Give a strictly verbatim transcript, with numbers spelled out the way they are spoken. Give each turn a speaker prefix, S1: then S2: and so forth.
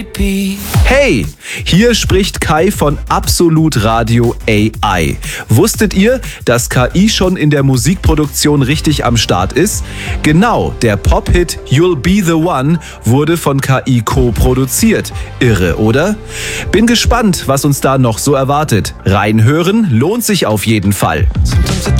S1: Hey, hier spricht Kai von Absolut Radio A I. Wusstet ihr, dass K I schon in der Musikproduktion richtig am Start ist? Genau, der Pop-Hit You'll Be the One wurde von K I co-produziert. Irre, oder? Bin gespannt, was uns da noch so erwartet. Reinhören lohnt sich auf jeden Fall.